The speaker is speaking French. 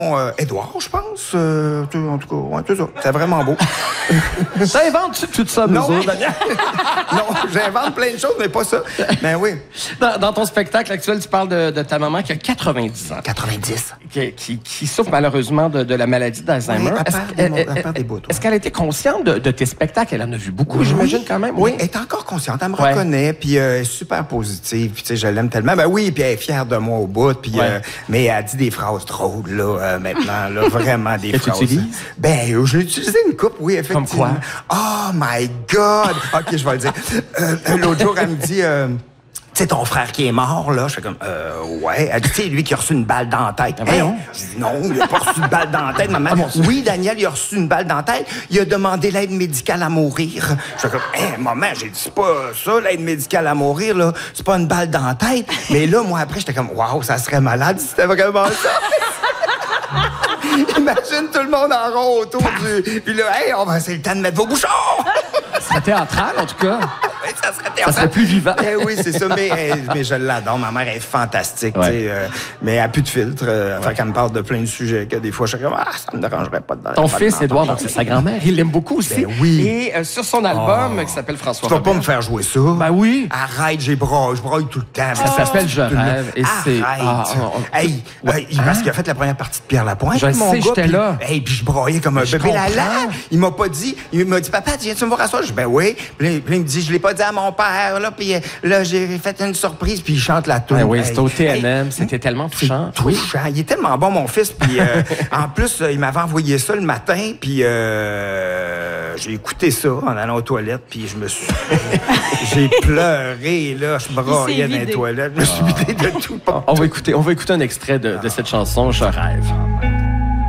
Édouard, je pense. En tout cas, ouais, c'est ça. C'est vraiment beau. T'inventes tout ça, Non, nous autres, Daniel? non, j'invente plein de choses, mais pas ça. Ben oui. Dans ton spectacle actuel, tu parles de ta maman qui a 90 ans. 90. Qui souffre malheureusement de la maladie d'Alzheimer. Oui, elle perd des bouts. Est-ce qu'elle a été consciente de tes spectacles? Elle en a vu beaucoup, j'imagine, quand même. Oui, elle est encore consciente. Elle me reconnaît, puis elle est super positive. Puis, tu sais, je l'aime tellement. Ben oui, puis elle est fière de moi au bout. Puis, mais elle dit des phrases drôles, là, maintenant. Là, vraiment des phrases. Tu utilises? Ben, je l'ai utilisé une couple, oui, effectivement. Comme quoi? Oh my God! OK, je vais le dire. L'autre jour, elle me dit... Tu sais, ton frère qui est mort, là, je fais comme, ouais. Elle dit, tu sais, lui qui a reçu une balle dans la tête. Hein? Je dis, non, il n'a pas reçu une balle dans la tête, maman. Oui, Daniel, il a reçu une balle dans la tête. Il a demandé l'aide médicale à mourir. Je fais comme, maman, j'ai dit, c'est pas ça, l'aide médicale à mourir, là. C'est pas une balle dans la tête. Mais là, moi, après, j'étais comme, waouh, ça serait malade si c'était vraiment ça. Imagine tout le monde en rond autour du... Puis là, c'est le temps de mettre vos bouchons! Ça serait théâtral, en tout cas. Ça serait Ça serait plus vivant. Oui, c'est ça, mais je l'adore. Ma mère est fantastique, tu sais, mais elle n'a plus de filtre. Fait qu'elle me parle de plein de sujets que des fois, je suis comme, ça me dérangerait pas de... Ton fils, Édouard, donc c'est sa grand-mère, il l'aime beaucoup aussi. Ben oui. Et sur son album, qui s'appelle François Tu vas Robert. pas me faire jouer ça? Ben oui. Arrête, je broille tout le temps. Ça s'appelle Je rêve. Et c'est... Arrête. Parce qu'il a fait la première partie de Pierre Lapointe. Je sais, j'étais là. Puis je broyais comme un bébé lala. Il m'a dit, papa, tu viens-tu me voir à soir? Je dis, ben oui. Puis il me dit, je l'ai pas dit à mon père, là. Puis là, j'ai fait une surprise, puis il chante la toune. Ben oui, c'était au TNM. C'était tellement touchant. Touchant. Il est tellement bon, mon fils. Puis en plus, il m'avait envoyé ça le matin, puis j'ai écouté ça en allant aux toilettes, puis je me suis... j'ai pleuré, là. Je broyais dans les toilettes. Je me suis vidé de tout. On va écouter un extrait de cette chanson, Je rêve.